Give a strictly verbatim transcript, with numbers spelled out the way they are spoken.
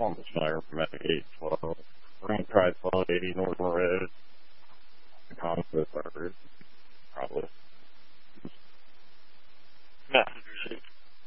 Columbus Schneider from eight twelve. We're going to try twelve eighty North Road. The Conquest Arbor.